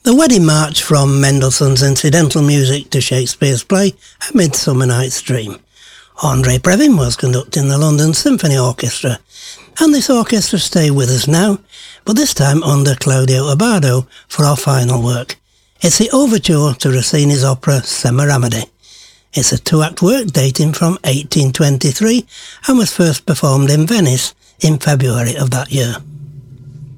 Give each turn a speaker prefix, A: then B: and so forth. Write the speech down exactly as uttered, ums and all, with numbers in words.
A: The Wedding March from Mendelssohn's incidental music to Shakespeare's play A Midsummer Night's Dream. André Previn was conducting the London Symphony Orchestra, and this orchestra stay with us now, but this time under Claudio Abbado for our final work. It's the overture to Rossini's opera Semiramide. It's a two-act work dating from eighteen twenty-three and was first performed in Venice in February of that year.